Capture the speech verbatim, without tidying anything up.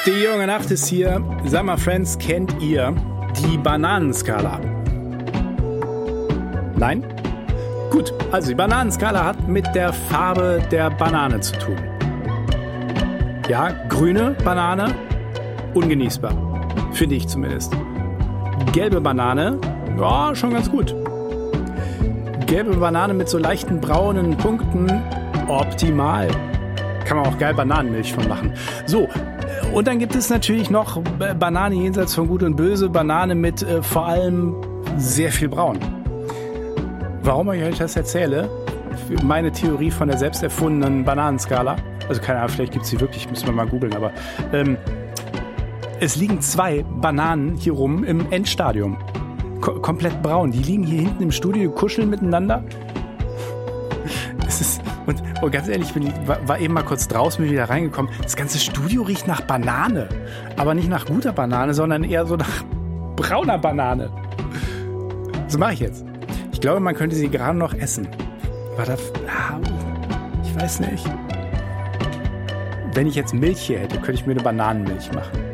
Die junge Nacht ist hier. Sag mal, Friends, kennt ihr die Bananenskala? Nein? Gut, also die Bananenskala hat mit der Farbe der Banane zu tun. Ja, grüne Banane, ungenießbar. Finde ich zumindest. Gelbe Banane, ja, schon ganz gut. Gelbe Banane mit so leichten braunen Punkten, optimal. Kann man auch geil Bananenmilch von machen. So, und dann gibt es natürlich noch Banane jenseits von Gut und Böse. Banane mit äh, vor allem sehr viel Braun. Warum ich euch das erzähle? Meine Theorie von der selbst erfundenen Bananenskala. Also keine Ahnung, vielleicht gibt es sie wirklich, müssen wir mal googeln. Aber ähm, es liegen zwei Bananen hier rum im Endstadium. Ko- komplett braun. Die liegen hier hinten im Studio, kuscheln miteinander. Es ist... Und, und ganz ehrlich, ich bin, war, war eben mal kurz draußen, bin wieder reingekommen. Das ganze Studio riecht nach Banane. Aber nicht nach guter Banane, sondern eher so nach brauner Banane. Was mache ich jetzt? Ich glaube, man könnte sie gerade noch essen. Aber das, ah, ich weiß nicht. Wenn ich jetzt Milch hier hätte, könnte ich mir eine Bananenmilch machen.